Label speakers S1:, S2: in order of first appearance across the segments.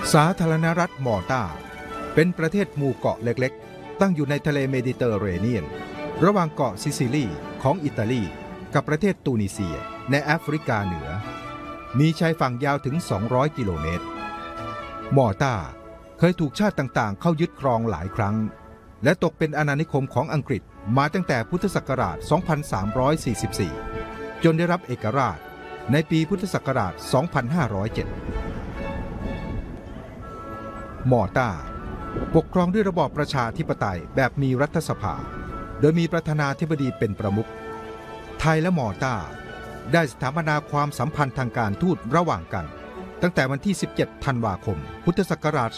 S1: สาธารณรัฐมอลตาเป็นประเทศหมู่เกาะเล็กๆตั้งอยู่ในทะเลเมดิเตอร์เรเนียนระหว่างเกาะซิซิลีของอิตาลีกับประเทศตูนิเซียในแอฟริกาเหนือมีชายฝั่งยาวถึง200 กิโลเมตรมอลตาเคยถูกชาติต่างๆเข้ายึดครองหลายครั้งและตกเป็นอาณานิคมของอังกฤษมาตั้งแต่พุทธศักราช 2344 จนได้รับเอกราชในปีพุทธศักราช 2507 มอลตาปกครองด้วยระบอบประชาธิปไตยแบบมีรัฐสภาโดยมีประธานาธิบดีเป็นประมุขไทยและมอลตาได้สถาปนาความสัมพันธ์ทางการทูตระหว่างกันตั้งแต่วันที่ 17 ธันวาคม พุทธศักราช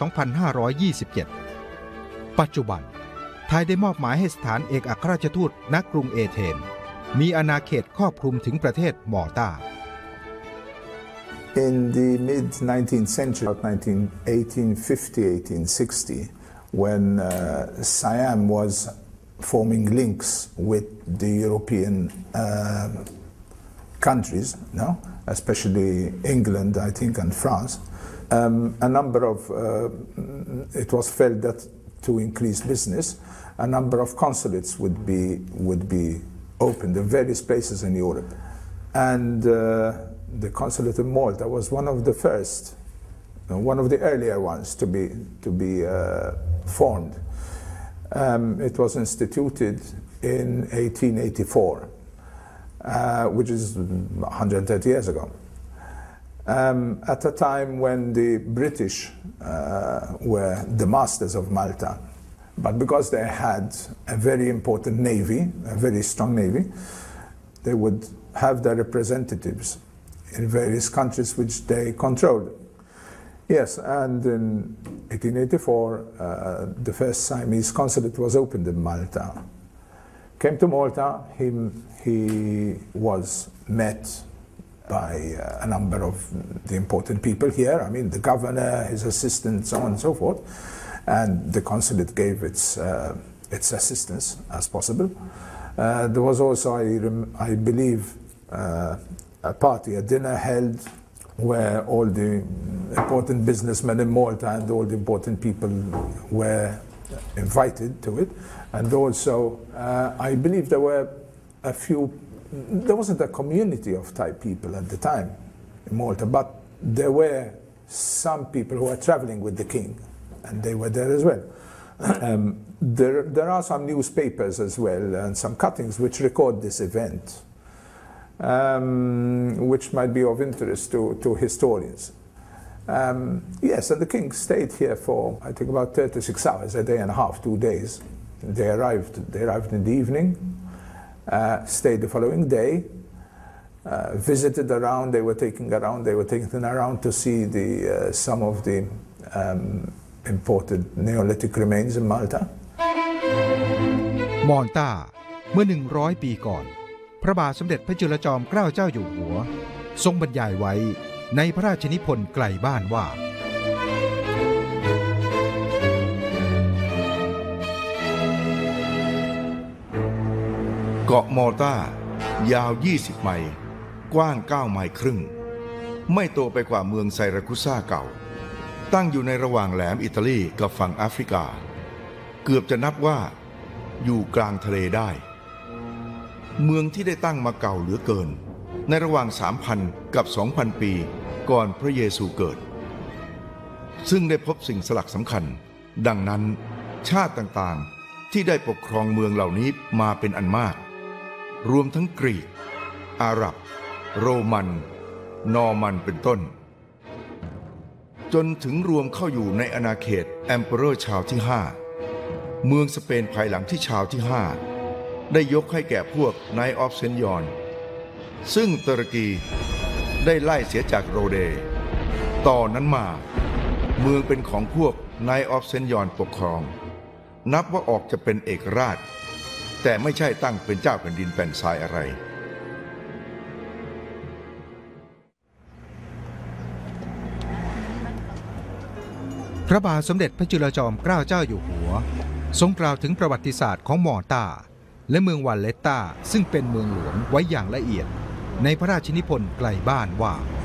S1: 2527 ปัจจุบันไทยได้มอบหมายให้สถานเอกอัครราชทูตณกรุงเอเธนมีอาณาเขตครอบคลุมถึงประเทศมอลตา
S2: In the mid-19th century, about 1850, 1860, when Siam was forming links with the European countries, no? Especially England, I think, and France, a number of, it was felt that to increase business, a number of consulates would be opened in various places in Europe. And the consulate of Malta was one of the first, one of the earlier ones to be formed. It was instituted in 1884, which is 130 years ago. At a time when the British were the masters of Malta, but because they had a very important navy, a very strong navy, they would have their representatives in various countries which they controlled. Yes, and in 1884, the first Siamese consulate was opened in Malta. Came to Malta, he was met by a number of the important people here, I mean the governor, his assistant, so on and so forth, and the consulate gave its assistance as possible. There was also, I believe, a party, a dinner held where all the important businessmen in Malta and all the important people were invited to it. And also, I believe there were a few, there wasn't a community of Thai people at the time in Malta, but there were some people who were traveling with the king, and they were there as well. There are some newspapers as well, and some cuttings which record this event. Which might be of interest to historians. Yes, and the king stayed here for, I think, about 36 hours, a day and a half, 2 days. They arrived in the evening, stayed the following day, visited around, they were taken around to see some of the important Neolithic remains in Malta.
S1: มอลตาเมื่อ100 ปีก่อนพระบาทสมเด็จพระจุลจอมเกล้าเจ้าอยู่หัวทรงบรรยายไว้ในพระราชนิพนธ์ไกลบ้านว่า
S3: เกาะมอลตายาว20 ไมล์กว้าง9 ไมล์ครึ่งไม่โตไปกว่าเมืองไซราคุซ่าเก่าตั้งอยู่ในระหว่างแหลมอิตาลีกับฝั่งแอฟริกาเกือบจะนับว่าอยู่กลางทะเลได้เมืองที่ได้ตั้งมาเก่าเหลือเกินในระหว่าง 3,000 กับ 2,000 ปีก่อนพระเยซูเกิดซึ่งได้พบสิ่งสลักสำคัญดังนั้นชาติต่างๆที่ได้ปกครองเมืองเหล่านี้มาเป็นอันมากรวมทั้งกรีกอาหรับโรมันนอร์มันเป็นต้นจนถึงรวมเข้าอยู่ในอาณาเขตแอมเปอเรอร์ชาวที่ 5เมืองสเปนภายหลังที่ชาวที่ 5ได้ยกให้แก่พวกไนท์ออฟเซนยอนซึ่งตุรกีได้ไล่เสียจากโรเดต่อนนั้นมาเมืองเป็นของพวกไนท์ออฟเซนยอนปกครองนับว่าออกจะเป็นเอกราชแต่ไม่ใช่ตั้งเป็นเจ้าแผ่นดินแผ่นทรายอะไร
S1: พระบาทสมเด็จพระจุลจอมเกล้าเจ้าอยู่หัวทรงกล่าวถึงประวัติศาสตร์ของมอลตาและเมืองวัลเลตตาซึ่งเป็นเมืองหลวงไว้อย่างละเอียดในพระราชนิพนธ์ไกลบ้านว่า